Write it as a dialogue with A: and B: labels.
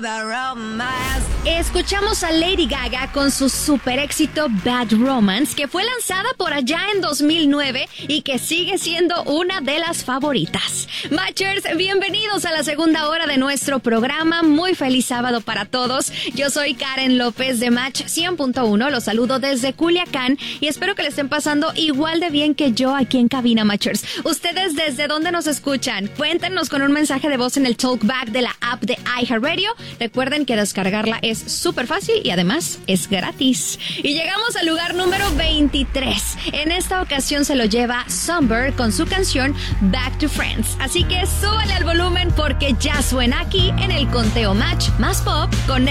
A: Escuchamos a Lady Gaga con su super éxito Bad Romance, que fue lanzada por allá en 2009 y que sigue siendo una de las favoritas. Matchers, bienvenidos a la segunda hora de nuestro programa. Muy feliz sábado para todos. Yo soy Karen López de Match 100.1. Los saludo desde Culiacán y espero que le estén pasando igual de bien que yo aquí en cabina, Matchers. ¿Ustedes desde dónde nos escuchan? Cuéntenos con un mensaje de voz en el talkback de la app de iHeartRadio. Recuerden que descargarla es súper fácil y además es gratis. Y llegamos al lugar número 23. En esta ocasión se lo lleva Sunbird con su canción Back to Friends. Así que súbale al volumen porque ya suena aquí en el conteo Match más pop con